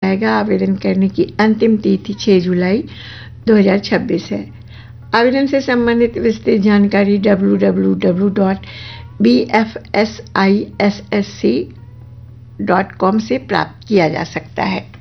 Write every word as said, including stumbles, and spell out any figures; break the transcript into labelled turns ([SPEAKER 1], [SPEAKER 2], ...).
[SPEAKER 1] जाएगा। आवेदन करने की अंतिम तिथि छह जुलाई दो हज़ार छब्बीस है। आवेदन से संबंधित विस्तृत जानकारी W W W dot B F S I S S C dot com से प्राप्त किया जा सकता है।